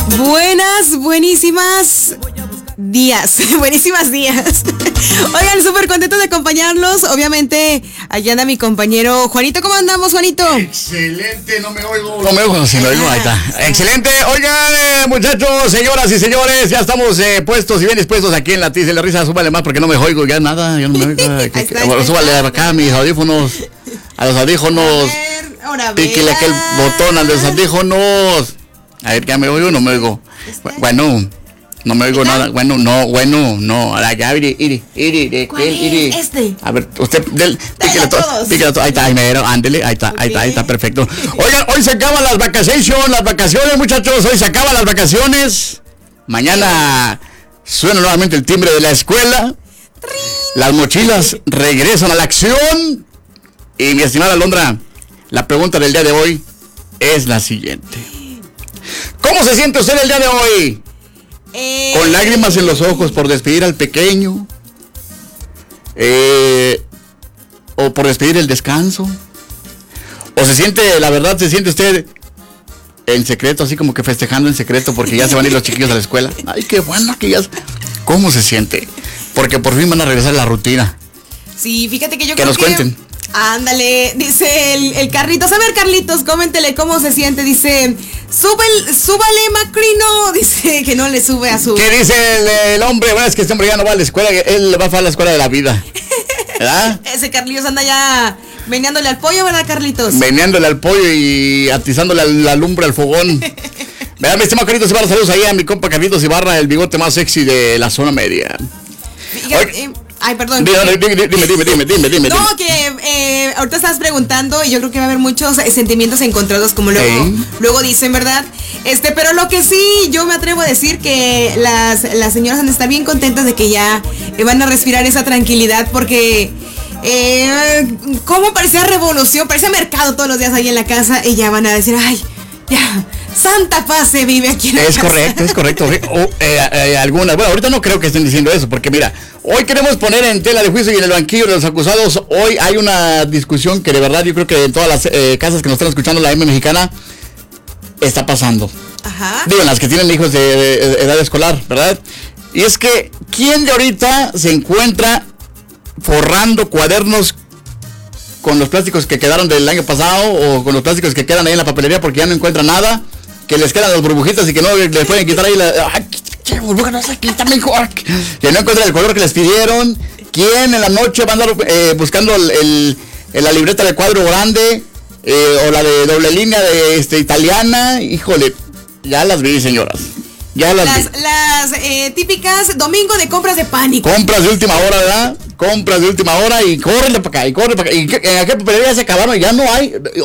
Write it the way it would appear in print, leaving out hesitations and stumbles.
Buenísimas días. Oigan, súper contentos de acompañarlos. Obviamente, allá anda mi compañero Juanito. ¿Cómo andamos, Juanito? Excelente, no me oigo, si me oigo, ahí está. Excelente. Oigan, muchachos, señoras y señores, ya estamos puestos y bien dispuestos aquí en la Tiza y la Risa. Súbale más porque no me oigo ya nada, yo no me oigo. Súbale acá a mis audífonos, a los audífonos. Píquele aquel botón a los audífonos. A ver, ¿ya me oigo o no me oigo? Bueno, no me oigo nada. Bueno, no. Ahora ya, iri. Este. A ver, usted, píquele todo. Ahí está, ándele, ahí está, perfecto. Oigan, hoy se acaban las vacaciones, muchachos. Hoy se acaban las vacaciones. Mañana suena nuevamente el timbre de la escuela. Las mochilas regresan a la acción. Y mi estimada Alondra, la pregunta del día de hoy es la siguiente. ¿Cómo se siente usted el día de hoy? ¿Con lágrimas en los ojos por despedir al pequeño? ¿O por despedir el descanso? ¿O se siente usted en secreto, así como que festejando en secreto porque ya se van a ir los chiquillos a la escuela? Ay, qué bueno que ya... ¿Cómo se siente? Porque por fin van a regresar a la rutina. Sí, fíjate que yo que creo nos que... cuenten. Ándale, dice el Carlitos. A ver, Carlitos, coméntele cómo se siente. Dice, súbale, Macrino. Dice que no le sube a su... ¿Qué dice el hombre? Bueno, es que este hombre ya no va a la escuela, él va a la escuela de la vida, ¿verdad? Ese Carlitos anda ya meneándole al pollo, ¿verdad, Carlitos? Meneándole al pollo y atizándole la lumbre al fogón. ¿Verdad, mi estimado Carlitos Ibarra? Saludos ahí a mi compa Carlitos Ibarra, el bigote más sexy de la zona media. Ay, perdón. Dime. No, que ahorita estabas preguntando y yo creo que va a haber muchos sentimientos encontrados, como luego dicen, ¿verdad? Pero lo que sí yo me atrevo a decir que las señoras van a estar bien contentas de que ya van a respirar esa tranquilidad, porque como parecía revolución, parecía mercado todos los días ahí en la casa, y ya van a decir, ay, ya, santa paz se vive aquí en la casa. Es correcto. Algunas, bueno, ahorita no creo que estén diciendo eso, porque mira, hoy queremos poner en tela de juicio y en el banquillo de los acusados. Hoy hay una discusión que de verdad yo creo que en todas las casas que nos están escuchando la M mexicana está pasando. Ajá. Digo, las que tienen hijos de edad escolar, ¿verdad? Y es que, ¿quién de ahorita se encuentra forrando cuadernos con los plásticos que quedaron del año pasado, o con los plásticos que quedan ahí en la papelería porque ya no encuentran nada, que les quedan las burbujitas y que no les pueden quitar ahí ¿qué burbuja no se quita mejor? Que no encuentran el color que les pidieron? ¿Quién en la noche va a andar buscando la libreta de cuadro grande o la de doble línea de italiana? Híjole, ya las vi, señoras. Las típicas domingo de compras de pánico. Compras de última hora, ¿verdad? Compras de última hora y córrele para acá. Y en aquella papelería se acabaron y ya no hay.